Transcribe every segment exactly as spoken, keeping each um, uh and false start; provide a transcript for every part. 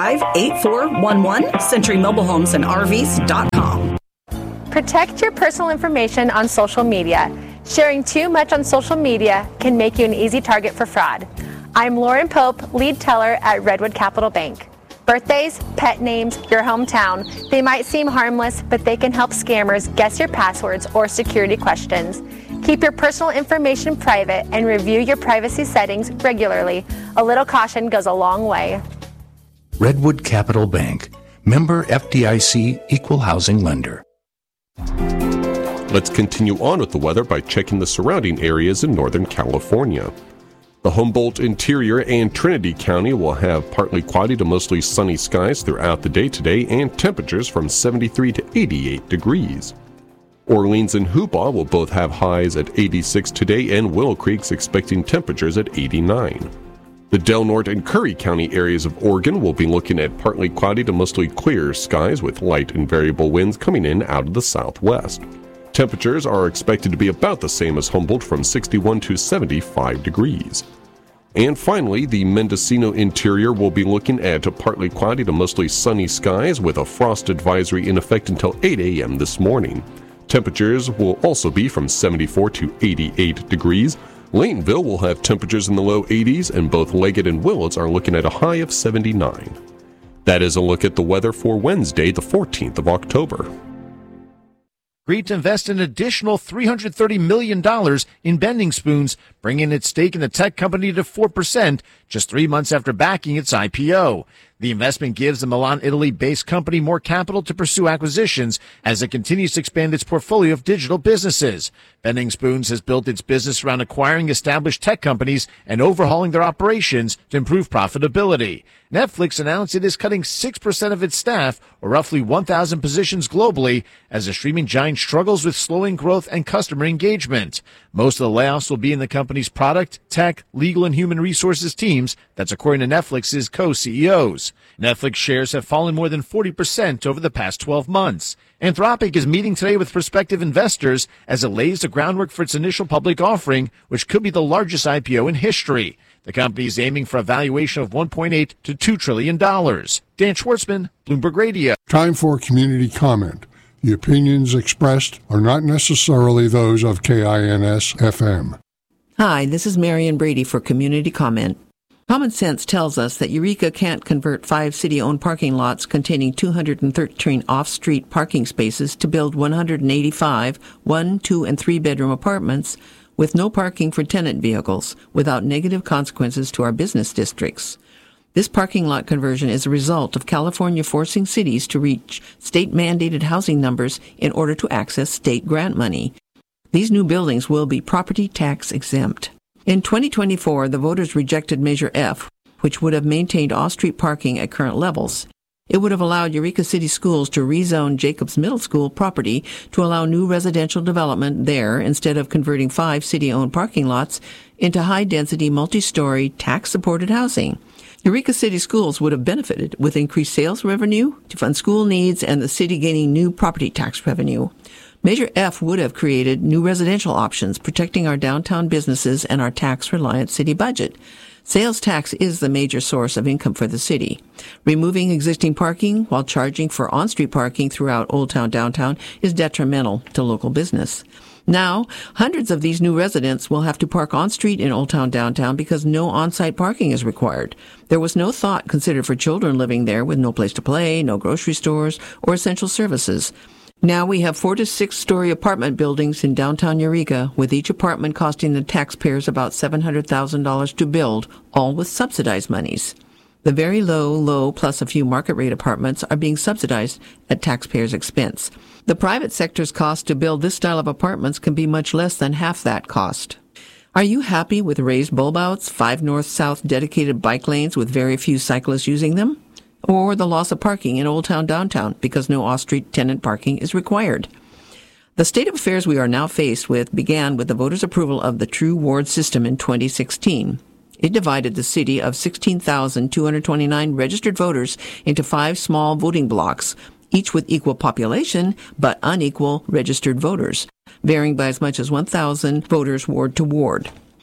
eight four one one, Century Mobile Homes and R Vs dot com. Protect your personal information on social media. Sharing too much on social media can make you an easy target for fraud. I'm Lauren Pope, lead teller at Redwood Capital Bank. Birthdays, pet names, your hometown, they might seem harmless, but they can help scammers guess your passwords or security questions. Keep your personal information private and review your privacy settings regularly. A little caution goes a long way. Redwood Capital Bank, member F D I C, equal housing lender. Let's continue on with the weather by checking the surrounding areas in Northern California. The Humboldt interior and Trinity County will have partly cloudy to mostly sunny skies throughout the day today and temperatures from seventy-three to eighty-eight degrees. Orleans and Hoopaw will both have highs at eighty-six today, and Willow Creek's expecting temperatures at eighty-nine. The Del Norte and Curry County areas of Oregon will be looking at partly cloudy to mostly clear skies with light and variable winds coming in out of the southwest. Temperatures are expected to be about the same as Humboldt from sixty-one to seventy-five degrees. And finally, the Mendocino interior will be looking at partly cloudy to mostly sunny skies with a frost advisory in effect until eight a.m. this morning. Temperatures will also be from seventy-four to eighty-eight degrees. Laytonville will have temperatures in the low eighties, and both Leggett and Willits are looking at a high of seventy-nine. That is a look at the weather for Wednesday, the fourteenth of October. Agreed to invest an additional three hundred thirty million dollars in Bending Spoons, bringing its stake in the tech company to four percent just three months after backing its I P O. The investment gives the Milan, Italy-based company more capital to pursue acquisitions as it continues to expand its portfolio of digital businesses. Bending Spoons has built its business around acquiring established tech companies and overhauling their operations to improve profitability. Netflix announced it is cutting six percent of its staff, or roughly one thousand positions globally, as the streaming giant struggles with slowing growth and customer engagement. Most of the layoffs will be in the company's product, tech, legal, and human resources teams. That's according to Netflix's co-C E Os. Netflix shares have fallen more than forty percent over the past twelve months. Anthropic is meeting today with prospective investors as it lays the groundwork for its initial public offering, which could be the largest I P O in history. The company is aiming for a valuation of one point eight to two trillion dollars. Dan Schwartzman, Bloomberg Radio. Time for community comment. The opinions expressed are not necessarily those of K I N S F M. Hi, this is Marion Brady for Community Comment. Common sense tells us that Eureka can't convert five city-owned parking lots containing two hundred thirteen off-street parking spaces to build one hundred eighty-five one, two, and three-bedroom apartments with no parking for tenant vehicles without negative consequences to our business districts. This parking lot conversion is a result of California forcing cities to reach state-mandated housing numbers in order to access state grant money. These new buildings will be property tax exempt. In twenty twenty-four, the voters rejected Measure F, which would have maintained off-street parking at current levels. It would have allowed Eureka City Schools to rezone Jacobs Middle School property to allow new residential development there instead of converting five city-owned parking lots into high-density, multi-story, tax-supported housing. Eureka City Schools would have benefited with increased sales revenue to fund school needs and the city gaining new property tax revenue. Measure F would have created new residential options, protecting our downtown businesses and our tax-reliant city budget. Sales tax is the major source of income for the city. Removing existing parking while charging for on-street parking throughout Old Town Downtown is detrimental to local business. Now, hundreds of these new residents will have to park on-street in Old Town Downtown because no on-site parking is required. There was no thought considered for children living there with no place to play, no grocery stores, or essential services. Now we have four to six story apartment buildings in downtown Eureka, with each apartment costing the taxpayers about seven hundred thousand dollars to build, all with subsidized monies. The very low, low, plus a few market rate apartments are being subsidized at taxpayers' expense. The private sector's cost to build this style of apartments can be much less than half that cost. Are you happy with raised bulb outs, five north-south dedicated bike lanes with very few cyclists using them? Or the loss of parking in Old Town Downtown because no off-street tenant parking is required? The state of affairs we are now faced with began with the voters' approval of the True Ward system in twenty sixteen. It divided the city of sixteen thousand two hundred twenty-nine registered voters into five small voting blocks, each with equal population but unequal registered voters, varying by as much as one thousand voters ward to ward.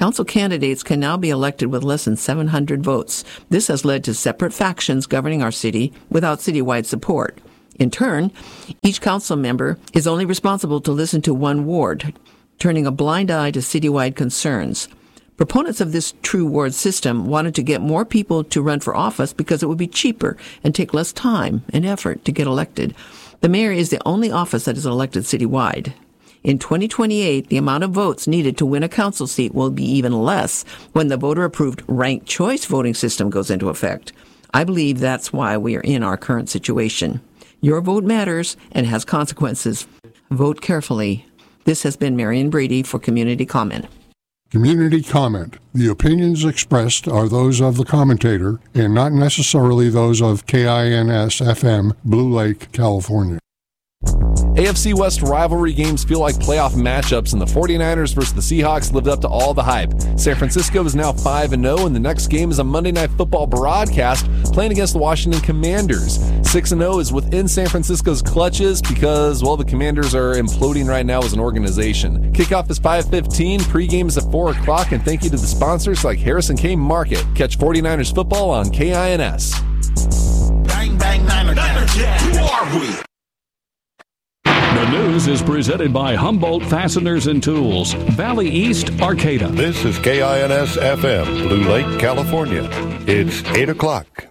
Council candidates can now be elected with less than seven hundred votes. This has led to separate factions governing our city without citywide support. In turn, each council member is only responsible to listen to one ward, turning a blind eye to citywide concerns. Proponents of this true ward system wanted to get more people to run for office because it would be cheaper and take less time and effort to get elected. The mayor is the only office that is elected citywide. In twenty twenty-eight, the amount of votes needed to win a council seat will be even less when the voter-approved ranked choice voting system goes into effect. I believe that's why we are in our current situation. Your vote matters and has consequences. Vote carefully. This has been Marion Brady for Community Comment. Community comment. The opinions expressed are those of the commentator and not necessarily those of K I N S F M, Blue Lake, California. A F C West rivalry games feel like playoff matchups, and the 49ers versus the Seahawks lived up to all the hype. San Francisco is now five and oh, and the next game is a Monday Night Football broadcast playing against the Washington Commanders. six and oh is within San Francisco's clutches because, well, the Commanders are imploding right now as an organization. Kickoff is five fifteen, pregame is at four o'clock, and thank you to the sponsors like Harrison K. Market. Catch 49ers football on K I N S. Bang, bang, Niner, Niner, yeah. Who are we? The news is presented by Humboldt Fasteners and Tools, Valley East, Arcata. This is K I N S F M, Blue Lake, California. It's eight o'clock.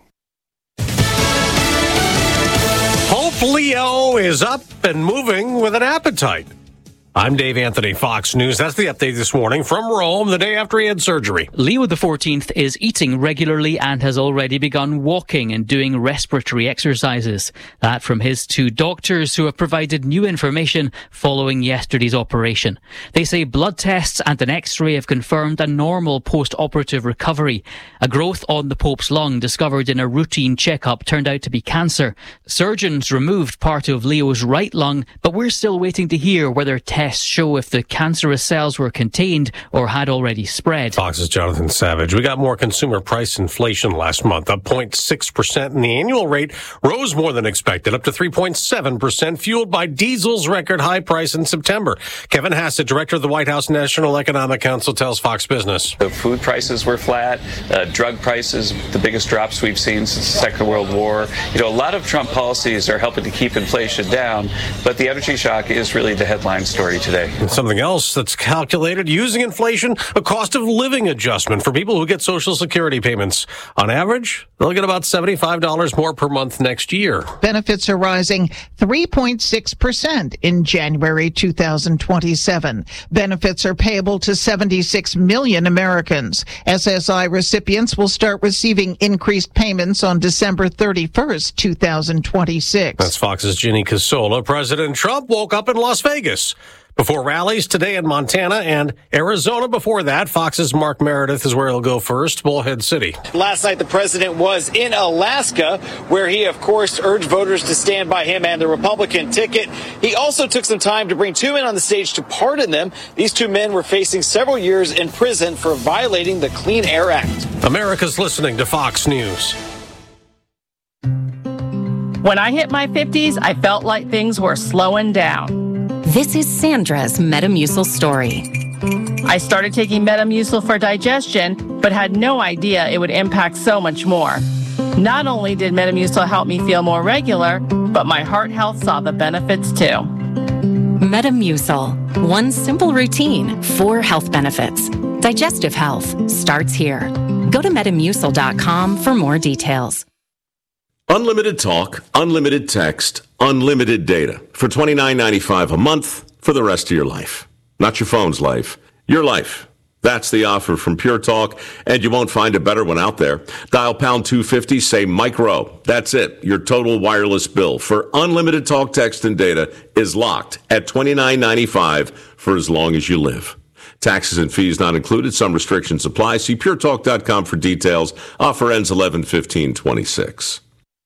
Hope Leo is up and moving with an appetite. I'm Dave Anthony, Fox News. That's the update this morning from Rome, the day after he had surgery. Leo the fourteenth is eating regularly and has already begun walking and doing respiratory exercises. That from his two doctors who have provided new information following yesterday's operation. They say blood tests and an x-ray have confirmed a normal post-operative recovery. A growth on the Pope's lung discovered in a routine checkup turned out to be cancer. Surgeons removed part of Leo's right lung, but we're still waiting to hear whether tests Tests show if the cancerous cells were contained or had already spread. Fox's Jonathan Savage. We got more consumer price inflation last month, up zero point six percent, and the annual rate rose more than expected, up to three point seven percent, fueled by diesel's record high price in September. Kevin Hassett, director of the White House National Economic Council, tells Fox Business. The food prices were flat, uh, drug prices, the biggest drops we've seen since the Second World War. You know, a lot of Trump policies are helping to keep inflation down, but the energy shock is really the headline story today. And something else that's calculated using inflation, a cost of living adjustment for people who get Social Security payments. On average, they'll get about seventy-five dollars more per month next year. Benefits are rising three point six percent in January two thousand twenty-seven. Benefits are payable to seventy-six million Americans. S S I recipients will start receiving increased payments on December thirty-first, two thousand twenty-six. That's Fox's Ginny Casola. President Trump woke up in Las Vegas before rallies today in Montana and Arizona. Before that, Fox's Mark Meredith is where he'll go first, Bullhead City. Last night, the president was in Alaska, where he, of course, urged voters to stand by him and the Republican ticket. He also took some time to bring two men on the stage to pardon them. These two men were facing several years in prison for violating the Clean Air Act. America's listening to Fox News. When I hit my fifties, I felt like things were slowing down. This is Sandra's Metamucil story. I started taking Metamucil for digestion, but had no idea it would impact so much more. Not only did Metamucil help me feel more regular, but my heart health saw the benefits too. Metamucil, one simple routine, four health benefits. Digestive health starts here. Go to metamucil dot com for more details. Unlimited talk, unlimited text, unlimited data for twenty-nine ninety-five a month for the rest of your life. Not your phone's life, your life. That's the offer from Pure Talk, and you won't find a better one out there. Dial pound two fifty, say Mike Rowe. That's it. Your total wireless bill for unlimited talk, text, and data is locked at twenty-nine ninety-five for as long as you live. Taxes and fees not included. Some restrictions apply. See pure talk dot com for details. Offer ends eleven fifteen twenty-six.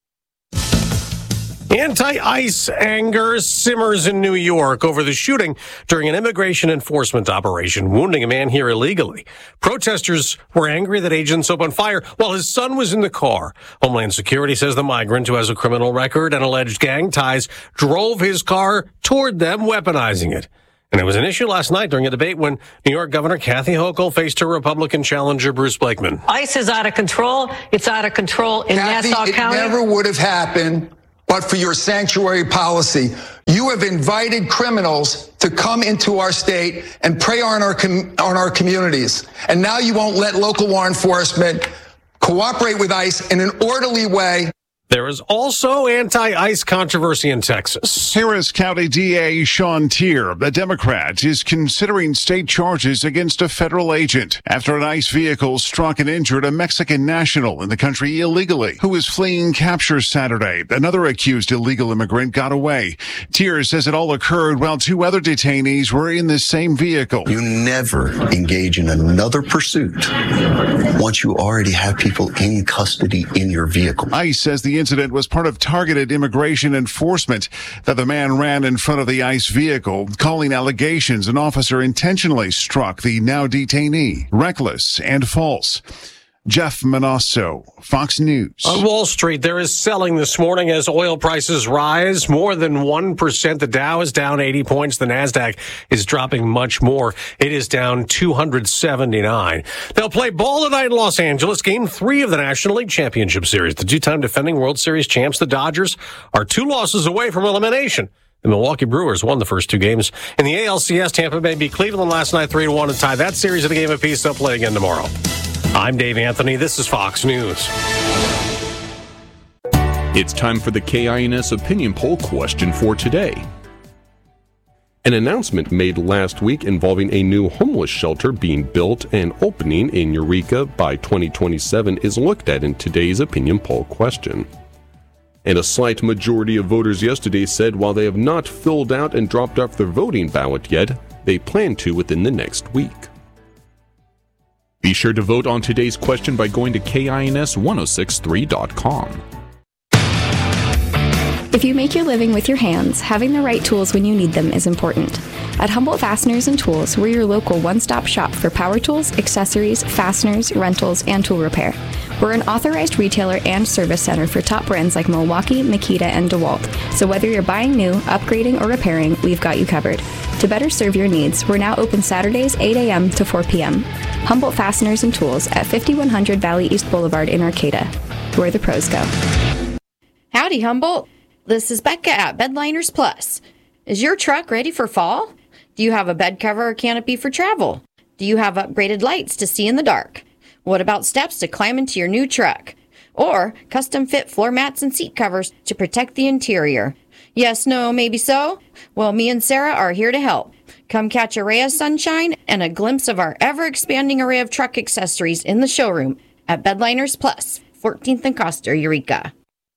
Anti-ICE anger simmers in New York over the shooting during an immigration enforcement operation, wounding a man here illegally. Protesters were angry that agents opened fire while his son was in the car. Homeland Security says the migrant, who has a criminal record and alleged gang ties, drove his car toward them, weaponizing it. And it was an issue last night during a debate when New York Governor Kathy Hochul faced her Republican challenger, Bruce Blakeman. ICE is out of control. It's out of control in Kathy, Nassau County. It never would have happened but for your sanctuary policy. You have invited criminals to come into our state and prey on our com- on our communities. And now you won't let local law enforcement cooperate with ICE in an orderly way. There is also anti-ICE controversy in Texas. Harris County D A Sean Tier, a Democrat, is considering state charges against a federal agent after an ICE vehicle struck and injured a Mexican national in the country illegally who was fleeing capture Saturday. Another accused illegal immigrant got away. Tier says it all occurred while two other detainees were in the same vehicle. You never engage in another pursuit once you already have people in custody in your vehicle. ICE says the incident was part of targeted immigration enforcement, that the man ran in front of the ICE vehicle, calling allegations an officer intentionally struck the now detainee reckless and false. Jeff Manasso, Fox News. On Wall Street, there is selling this morning as oil prices rise more than one percent. The Dow is down eighty points. The NASDAQ is dropping much more. It is down two hundred seventy-nine. They'll play ball tonight in Los Angeles, game three of the National League Championship Series. The two-time defending World Series champs, the Dodgers, are two losses away from elimination. The Milwaukee Brewers won the first two games. In the A L C S, Tampa Bay beat Cleveland last night three to one and tied that series at a game apiece. They'll play again tomorrow. I'm Dave Anthony. This is Fox News. It's time for the K I N S opinion poll question for today. An announcement made last week involving a new homeless shelter being built and opening in Eureka by twenty twenty-seven is looked at in today's opinion poll question. And a slight majority of voters yesterday said while they have not filled out and dropped off their voting ballot yet, they plan to within the next week. Be sure to vote on today's question by going to K I N S ten sixty-three dot com. If you make your living with your hands, having the right tools when you need them is important. At Humboldt Fasteners and Tools, we're your local one-stop shop for power tools, accessories, fasteners, rentals, and tool repair. We're an authorized retailer and service center for top brands like Milwaukee, Makita, and DeWalt. So whether you're buying new, upgrading, or repairing, we've got you covered. To better serve your needs, we're now open Saturdays eight a.m. to four p.m. Humboldt Fasteners and Tools at fifty-one hundred Valley East Boulevard in Arcata, where the pros go. Howdy, Humboldt. This is Becca at Bedliners Plus. Is your truck ready for fall? Do you have a bed cover or canopy for travel? Do you have upgraded lights to see in the dark? What about steps to climb into your new truck? Or custom fit floor mats and seat covers to protect the interior? Yes, no, maybe so? Well, me and Sarah are here to help. Come catch a ray of sunshine and a glimpse of our ever-expanding array of truck accessories in the showroom at Bedliners Plus, fourteenth and Coster, Eureka.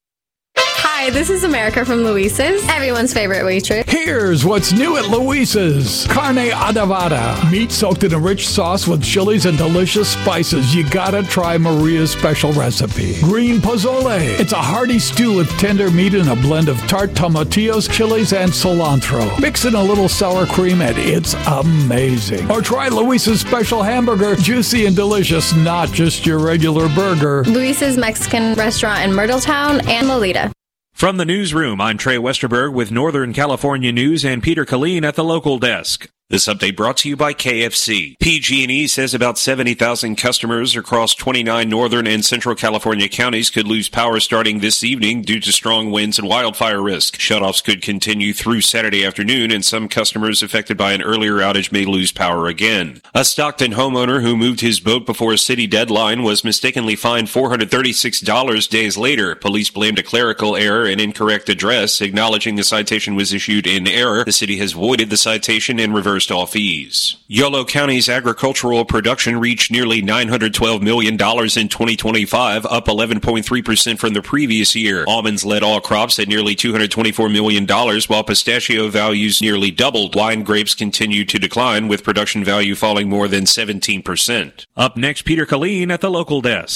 Hi, this is America from Luisa's, everyone's favorite waitress. Here's what's new at Luisa's. Carne adobada. Meat soaked in a rich sauce with chilies and delicious spices. You gotta try Maria's special recipe. Green pozole. It's a hearty stew with tender meat and a blend of tart tomatillos, chilies, and cilantro. Mix in a little sour cream and it's amazing. Or try Luisa's special hamburger. Juicy and delicious, not just your regular burger. Luisa's Mexican restaurant in Myrtletown and Lolita. From the newsroom, I'm Trey Westerberg with Northern California News and Peter Colleen at the local desk. This update brought to you by K F C. P G and E says about seventy thousand customers across twenty-nine northern and central California counties could lose power starting this evening due to strong winds and wildfire risk. Shutoffs could continue through Saturday afternoon, and some customers affected by an earlier outage may lose power again. A Stockton homeowner who moved his boat before a city deadline was mistakenly fined four hundred thirty-six dollars days later. Police blamed a clerical error and incorrect address, acknowledging the citation was issued in error. The city has voided the citation and reversed all fees. Yolo County's agricultural production reached nearly nine hundred twelve million dollars in twenty twenty-five, up eleven point three percent from the previous year. Almonds led all crops at nearly two hundred twenty-four million dollars, while pistachio values nearly doubled. Wine grapes continued to decline, with production value falling more than seventeen percent. Up next, Peter Colleen at the local desk.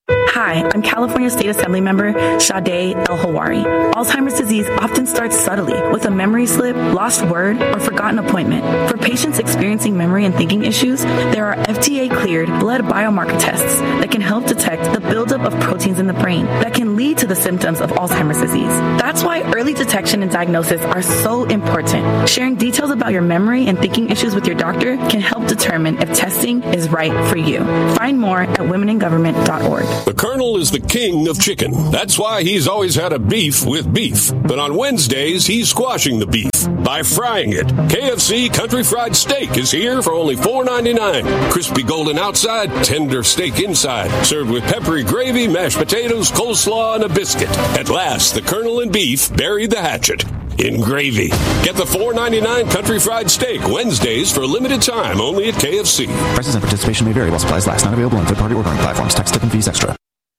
Hi, I'm California State Assembly member Sade El-Hawari. Alzheimer's disease often starts subtly with a memory slip, lost word, or forgotten appointment. For patients experiencing memory and thinking issues, there are F D A-cleared blood biomarker tests that can help detect the buildup of proteins in the brain that can lead to the symptoms of Alzheimer's disease. That's why early detection and diagnosis are so important. Sharing details about your memory and thinking issues with your doctor can help determine if testing is right for you. Find more at women in government dot org. The Colonel is the king of chicken. That's why he's always had a beef with beef. But on Wednesdays, he's squashing the beef by frying it. K F C Country Fried Steak is here for only four ninety-nine. Crispy golden outside, tender steak inside. Served with peppery gravy, mashed potatoes, coleslaw, and a biscuit. At last, the Colonel and beef buried the hatchet in gravy. Get the four ninety-nine Country Fried Steak Wednesdays for a limited time only at K F C. Prices and participation may vary while supplies last. Not available on third-party ordering platforms. Tax, tip, and fees extra.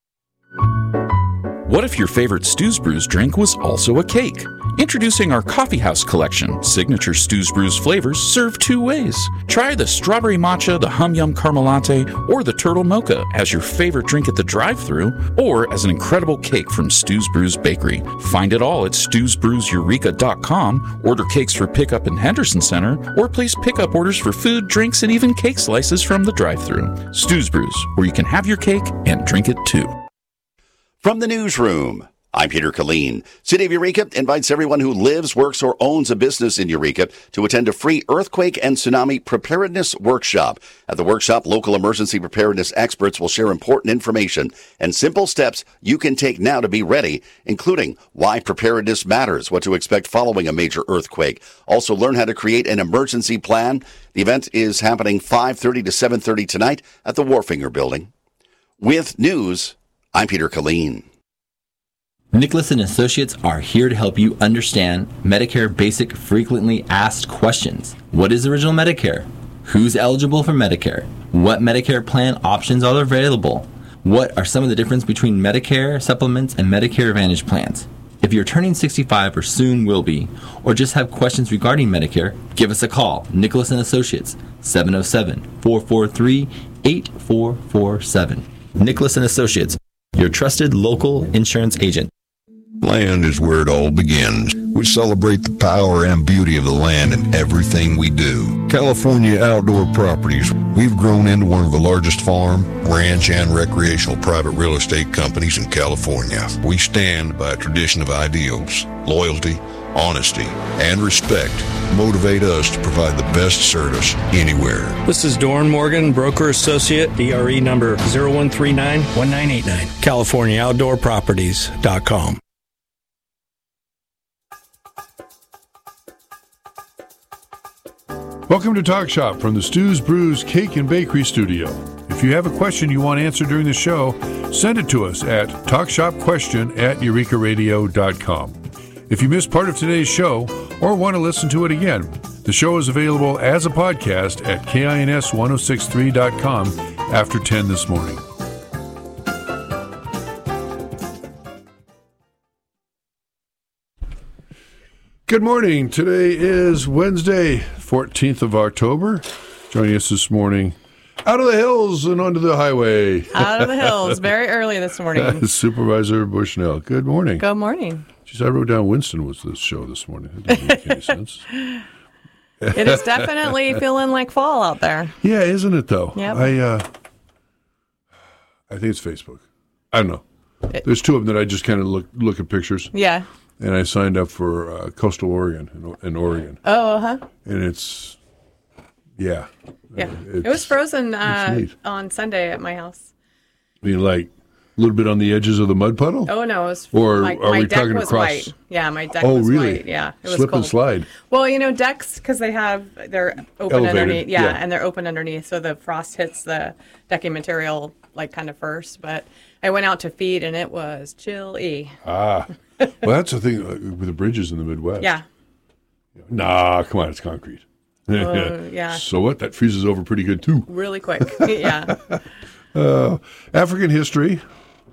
What if your favorite Stews Brews drink was also a cake? Introducing our Coffee House collection. Signature Stews Brews flavors served two ways. Try the strawberry matcha, the hum yum caramel latte, or the turtle mocha as your favorite drink at the drive-thru, or as an incredible cake from Stews Brews Bakery. Find it all at stews brews eureka dot com. Order cakes for pickup in Henderson Center, or place pickup orders for food, drinks, and even cake slices from the drive-thru. Stews Brews, where you can have your cake and drink it too. From the newsroom, I'm Peter Killeen. City of Eureka invites everyone who lives, works, or owns a business in Eureka to attend a free earthquake and tsunami preparedness workshop. At the workshop, local emergency preparedness experts will share important information and simple steps you can take now to be ready, including why preparedness matters, what to expect following a major earthquake. Also, learn how to create an emergency plan. The event is happening five thirty to seven thirty tonight at the Warfinger Building. With news, I'm Peter Killeen. Nicholas and Associates are here to help you understand Medicare basic frequently asked questions. What is original Medicare? Who's eligible for Medicare? What Medicare plan options are available? What are some of the differences between Medicare supplements and Medicare Advantage plans? If you're turning sixty-five or soon will be, or just have questions regarding Medicare, give us a call. Nicholas and Associates, seven oh seven, four four three, eight four four seven. Nicholas and Associates, your trusted local insurance agent. Land is where it all begins. We celebrate the power and beauty of the land in everything we do. California Outdoor Properties. We've grown into one of the largest farm, ranch, and recreational private real estate companies in California. We stand by a tradition of ideals, loyalty, honesty, and respect motivate us to provide the best service anywhere. This is Doran Morgan, broker associate, D R E number zero one three nine, one nine eight nine, California Outdoor Properties dot com. Welcome to Talk Shop from the Stews Brews Cake and Bakery Studio. If you have a question you want answered during the show, send it to us at talkshopquestion at eureka radio dot com. If you missed part of today's show or want to listen to it again, the show is available as a podcast at kins ten sixty-three dot com after ten this morning. Good morning. Today is Wednesday, fourteenth of October. Joining us this morning, out of the hills and onto the highway. Out of the hills, very early this morning. Supervisor Bushnell. Good morning. Good morning. Jeez, I wrote down Winston was this show this morning. That doesn't make any sense. It is definitely feeling like fall out there. Yeah, isn't it though? Yep. I uh, I think it's Facebook. I don't know. It, There's two of them that I just kind of look look at pictures. Yeah. And I signed up for uh, Coastal Oregon in, in Oregon. Oh, uh-huh. And it's, yeah. Yeah. Uh, it was frozen uh, on Sunday at my house. I mean, like a little bit on the edges of the mud puddle? Oh, no. It was, or my, are my we deck talking was across? white. Yeah, my deck oh, was really? white. Yeah, it was Slip cold. and slide. Well, you know, decks, because they have, they're open Elevated, underneath. Yeah, yeah, and they're open underneath, so the frost hits the decking material, like, kind of first. But I went out to feed, and it was chilly. Ah. Well, that's the thing with the bridges in the Midwest. Yeah. Nah, come on, it's concrete. Uh, yeah. So what? That freezes over pretty good, too. Really quick, yeah. uh, African history,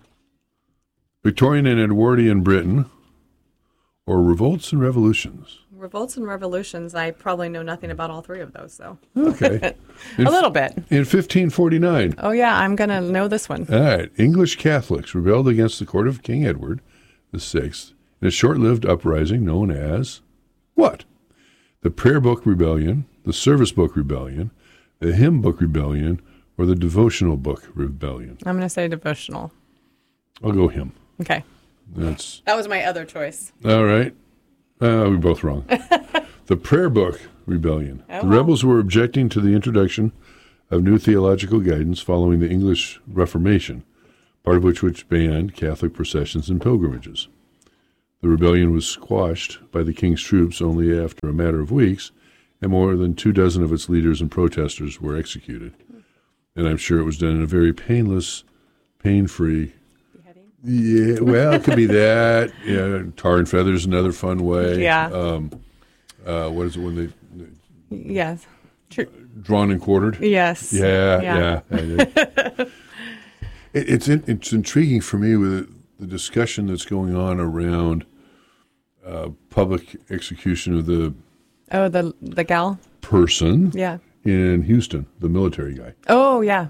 Victorian and Edwardian Britain, or revolts and revolutions. revolts and revolutions, I probably know nothing about all three of those, though. Okay. A little bit. In fifteen forty-nine. Oh, yeah, I'm going to know this one. All right. English Catholics rebelled against the court of King Edward the Sixth in a short-lived uprising known as what? The Prayer Book Rebellion, the Service Book Rebellion, the Hymn Book Rebellion, or the Devotional Book Rebellion? I'm going to say devotional. I'll go hymn. Okay. That's That was my other choice. all right. Uh, we're both wrong. The Prayer Book Rebellion. Oh, the wow. rebels were objecting to the introduction of new theological guidance following the English Reformation, part of which which banned Catholic processions and pilgrimages. The rebellion was squashed by the king's troops only after a matter of weeks, and more than two dozen of its leaders and protesters were executed. And I'm sure it was done in a very painless, pain-free. Yeah, well, it could be that. Yeah, tar and feathers, another fun way. Yeah. Um, uh, what is it when they, they Yes. True. drawn and quartered? Yes. Yeah, Yeah. yeah. it, it's in, it's intriguing for me with the discussion that's going on around uh, public execution of the Oh, the the gal? person. Yeah. In Houston, the military guy, Oh, yeah.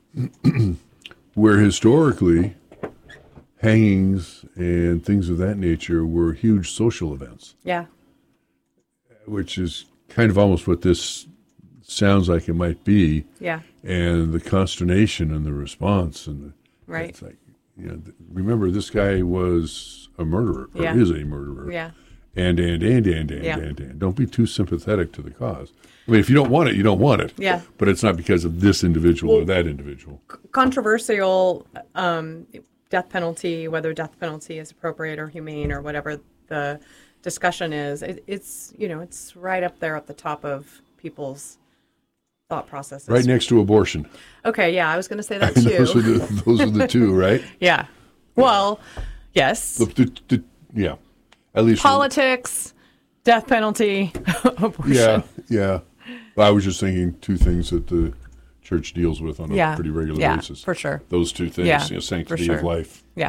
where historically hangings and things of that nature were huge social events, Yeah. which is kind of almost what this sounds like it might be. Yeah. And the consternation and the response and the, Right. it's like, you know, th- remember this guy was a murderer or Yeah. is a murderer. Yeah. And, and, and, and, and, Yeah. and, and. Don't be too sympathetic to the cause. I mean, if you don't want it, you don't want it. Yeah. But it's not because of this individual or Well, that individual. Controversial um, death penalty, whether death penalty is appropriate or humane or whatever the discussion is, it, it's, you know, it's right up there at the top of people's thought processes. Right next to abortion. Okay, yeah, I was going to say that too. those, are the, those are the two, right? Yeah. Well, yes. The, the, the, yeah. At least. Politics, death penalty, abortion. Yeah, yeah. I was just thinking two things that the church deals with on a Yeah, pretty regular yeah, basis. for sure. Those two things, Yeah, you know, sanctity for sure. of life. Yeah.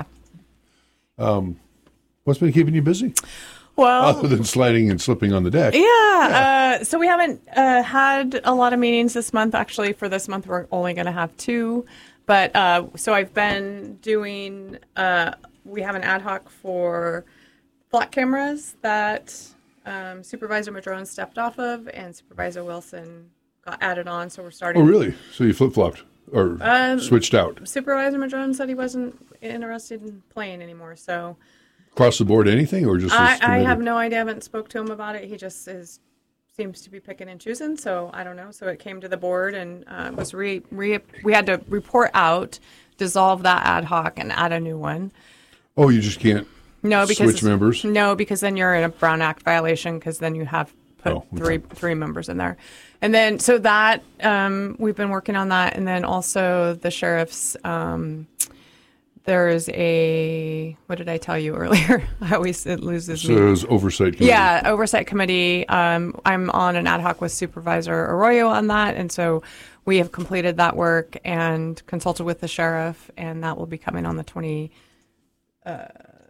Um, what's been keeping you busy? Well, Other than sliding and slipping on the deck. Yeah. Uh, so we haven't uh, had a lot of meetings this month. Actually, for this month, we're only going to have two. But uh, so I've been doing, uh, we have an ad hoc for flat cameras that um, Supervisor Madrone stepped off of and Supervisor Wilson got added on. So we're starting. Oh, really? So you flip-flopped or Um, switched out? Supervisor Madrone said he wasn't interested in playing anymore. So Across the board anything or just this I, I committee? have no idea. I haven't spoke to him about it. He just is seems to be picking and choosing. So I don't know. So it came to the board and uh, was re, re we had to report out, dissolve that ad hoc, and add a new one. Oh, you just can't No, because switch it's- members? No, because then you're in a Brown Act violation. Because then you have put Oh, okay. three three members in there, and then so that um, we've been working on that, and then also the sheriff's. Um, There's a, what did I tell you earlier? I always, it loses So me. it was oversight committee. Yeah, oversight committee. Um, I'm on an ad hoc with Supervisor Arroyo on that, and so we have completed that work and consulted with the sheriff, and that will be coming on the twenty. Uh,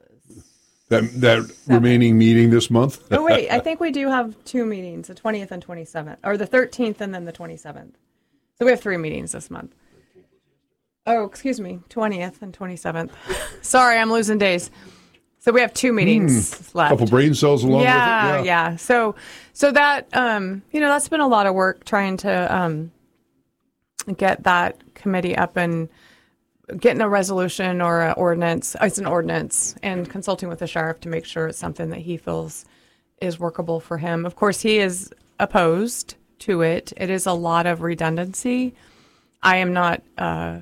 That that remaining meeting this month? oh wait, I think we do have two meetings: the twentieth and twenty-seventh, or the thirteenth and then the twenty-seventh. So we have three meetings this month. Oh, excuse me, twentieth and twenty-seventh. Sorry, I'm losing days. So we have two meetings Hmm. left. Couple brain cells along yeah, with it? yeah, So, so that um, you know, that's been a lot of work trying to um, get that committee up and getting a resolution or an ordinance. It's an ordinance, and consulting with the sheriff to make sure it's something that he feels is workable for him. Of course, he is opposed to it. It is a lot of redundancy. I am not. Uh,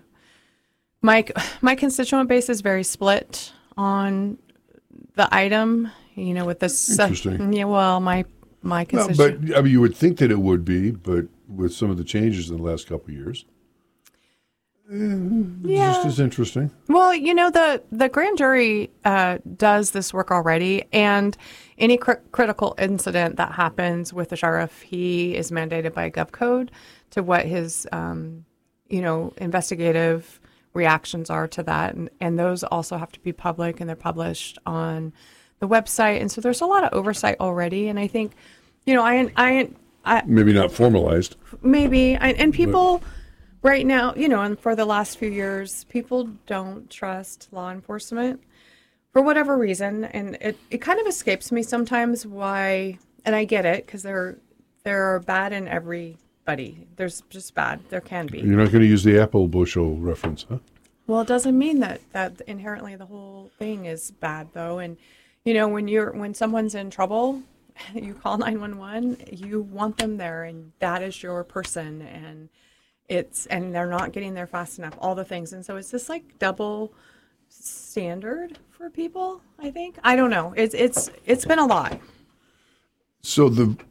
my my constituent base is very split on the item. You know, with this. Interesting. Yeah. Well, my my Well, constituent. but I mean, you would think that it would be, but with some of the changes in the last couple of years, it's Yeah. just as interesting. Well, you know, the, the grand jury uh, does this work already, and any cr- critical incident that happens with the sheriff, he is mandated by Gov Code to what his, um, you know, investigative reactions are to that, and, and those also have to be public, and they're published on the website, and so there's a lot of oversight already. And I think, you know, I I, I maybe not formalized. Maybe I, and people right now, you know, and for the last few years, people don't trust law enforcement for whatever reason, and it, it kind of escapes me sometimes why. And I get it because there there are bad in everybody. There's just bad. There can be. You're not going to use the apple bushel reference, huh? Well, it doesn't mean that, that inherently the whole thing is bad, though. And you know, when you're when someone's in trouble, you call nine one one. You want them there, and that is your person. And it's and they're not getting there fast enough. All the things, and so it's just like double standard for people. I think I don't know. It's it's it's been a lot. So the